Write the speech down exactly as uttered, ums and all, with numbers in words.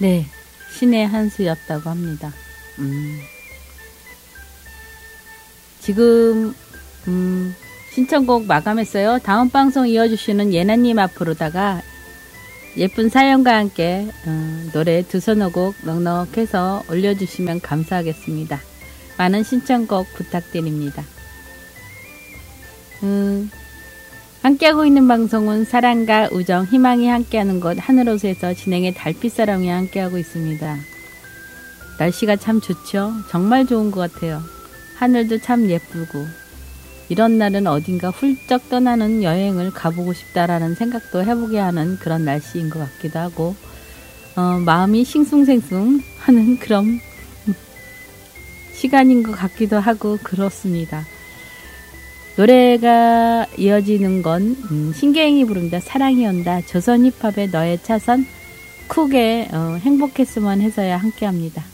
네, 신의 한 수였다고 합니다. 음. 지금 음, 신청곡 마감했어요. 다음 방송 이어주시는 예나님 앞으로다가 예쁜 사연과 함께 어, 노래 두 서너 곡 넉넉해서 올려주시면 감사하겠습니다. 많은 신청곡 부탁드립니다. 음, 함께하고 있는 방송은 사랑과 우정, 희망이 함께하는 곳 하늘호수에서 진행의 달빛사랑이 함께하고 있습니다. 날씨가 참 좋죠? 정말 좋은 것 같아요. 하늘도 참 예쁘고 이런 날은 어딘가 훌쩍 떠나는 여행을 가보고 싶다라는 생각도 해보게 하는 그런 날씨인 것 같기도 하고 어, 마음이 싱숭생숭 하는 그런 시간인 것 같기도 하고 그렇습니다. 노래가 이어지는 건 음, 신계행이 부릅니다. 사랑이 온다. 조선 힙합의 너의 차선 쿡의 어, 행복했으면 해서야 함께합니다.